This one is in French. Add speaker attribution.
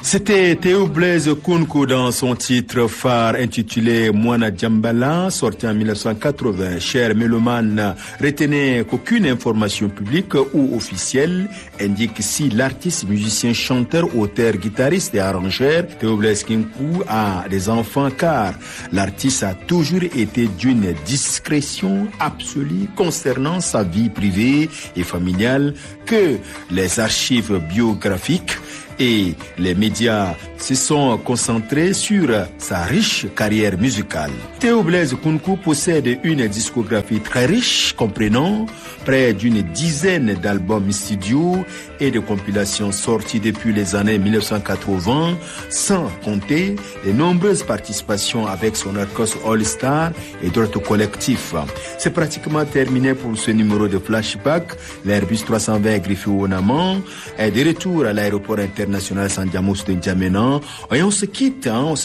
Speaker 1: C'était Théo Blaise Kounkou dans son titre phare intitulé Mwana Djambala, sorti en 1980. Chers mélomanes, retenez qu'aucune information publique ou officielle indique si l'artiste, musicien, chanteur, auteur, guitariste et arrangeur Théo Blaise Kounkou a des enfants, car l'artiste a toujours été d'une discrétion absolue concernant sa vie privée et familiale que les archives biographiques et les médias se sont concentrés sur sa riche carrière musicale. Théo Blaise Kounkou possède une discographie très riche, comprenant près d'une dizaine d'albums studio et de compilations sorties depuis les années 1980, sans compter les nombreuses participations avec son orchestre All Star et d'autres collectifs. C'est pratiquement terminé pour ce numéro de Flashback. L'Airbus 320 griffé au Naman est de retour à l'aéroport international Sandiamos de N'Djamena. Et on se quitte,